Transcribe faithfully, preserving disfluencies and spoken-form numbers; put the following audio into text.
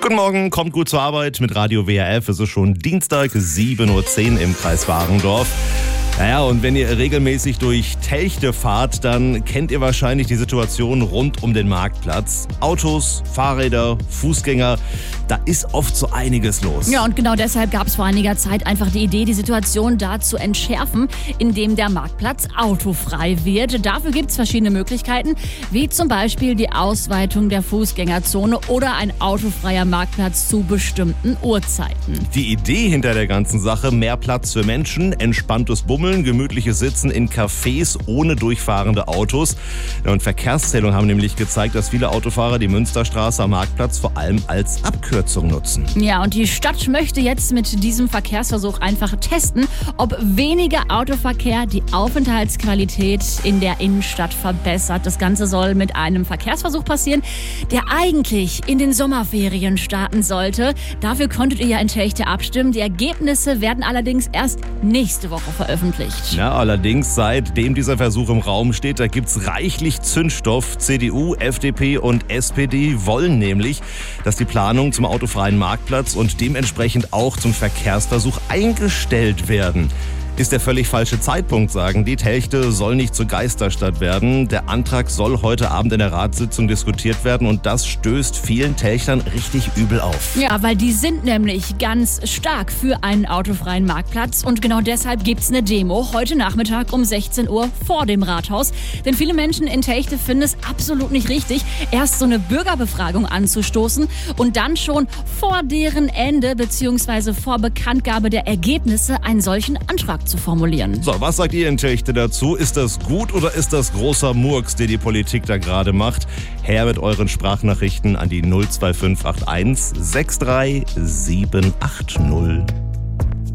Guten Morgen, kommt gut zur Arbeit mit Radio W R F. Es ist schon Dienstag, sieben Uhr zehn im Kreis Warendorf. Naja, und wenn ihr regelmäßig durch Telchte fahrt, dann kennt ihr wahrscheinlich die Situation rund um den Marktplatz. Autos, Fahrräder, Fußgänger, da ist oft so einiges los. Ja, und genau deshalb gab es vor einiger Zeit einfach die Idee, die Situation da zu entschärfen, indem der Marktplatz autofrei wird. Dafür gibt es verschiedene Möglichkeiten, wie zum Beispiel die Ausweitung der Fußgängerzone oder ein autofreier Marktplatz zu bestimmten Uhrzeiten. Die Idee hinter der ganzen Sache: mehr Platz für Menschen, entspanntes Bummeln, gemütliches Sitzen in Cafés ohne durchfahrende Autos. Und Verkehrszählungen haben nämlich gezeigt, dass viele Autofahrer die Münsterstraße am Marktplatz vor allem als Abkürzung nutzen. Ja, und die Stadt möchte jetzt mit diesem Verkehrsversuch einfach testen, ob weniger Autoverkehr die Aufenthaltsqualität in der Innenstadt verbessert. Das Ganze soll mit einem Verkehrsversuch passieren, der eigentlich in den Sommerferien starten sollte. Dafür konntet ihr ja in Telchte abstimmen. Die Ergebnisse werden allerdings erst nächste Woche veröffentlicht. Ja, allerdings, seitdem dieser Versuch im Raum steht, da gibt's reichlich Zündstoff. C D U, F D P und S P D wollen nämlich, dass die Planungen zum autofreien Marktplatz und dementsprechend auch zum Verkehrsversuch eingestellt werden. Ist der völlig falsche Zeitpunkt, sagen die. Telchte soll nicht zur Geisterstadt werden. Der Antrag soll heute Abend in der Ratssitzung diskutiert werden und das stößt vielen Telchtern richtig übel auf. Ja, weil die sind nämlich ganz stark für einen autofreien Marktplatz und genau deshalb gibt's eine Demo heute Nachmittag um sechzehn Uhr vor dem Rathaus. Denn viele Menschen in Telchte finden es absolut nicht richtig, erst so eine Bürgerbefragung anzustoßen und dann schon vor deren Ende bzw. vor Bekanntgabe der Ergebnisse einen solchen Antrag zu formulieren. So, was sagt ihr in Telchte dazu? Ist das gut oder ist das großer Murks, den die Politik da gerade macht? Her mit euren Sprachnachrichten an die null zwei fünf acht eins sechs drei sieben acht null.